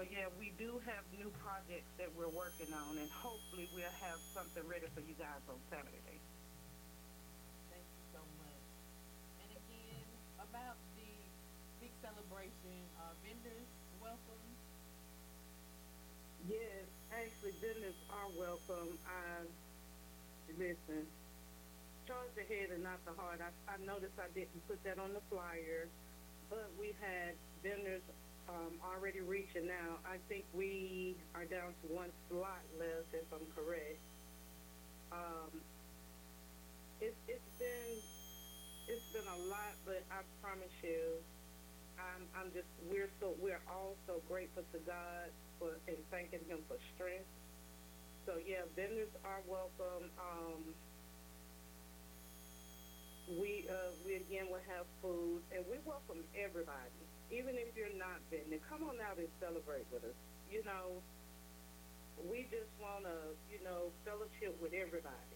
yeah, we do have new projects that we're working on, and hopefully we'll have something ready for you guys on Saturday. Thank you so much. And again, about the big celebration, vendors welcome. Yes, actually, vendors are welcome. I listen. Charge the head and not the heart. I noticed I didn't put that on the flyer, but we had vendors already reaching out. I think we are down to one slot left, if I'm correct. Um, it's been a lot, but I promise you, I'm just we're all so grateful to God for and thanking Him for strength. So yeah, vendors are welcome. We again will have food, and we welcome everybody, even if you're not vending. Come on out and celebrate with us. You know, we just want to fellowship with everybody.